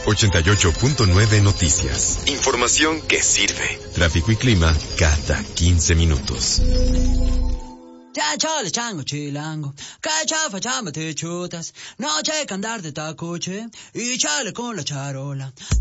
88.9 Noticias. Información que sirve. Tráfico y clima cada 15 minutos. Ya chale chango chilango, cachafa chamba te chutas, no checa andar de tacoche y chale con la charola.